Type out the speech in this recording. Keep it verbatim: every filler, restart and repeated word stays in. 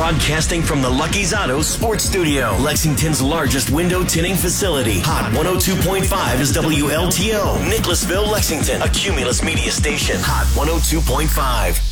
Broadcasting from the Lucky's Auto Sports Studio, Lexington's largest window tinting facility. Hot one oh two point five is W L T O. Nicholasville, Lexington, a Cumulus media station. Hot one oh two point five.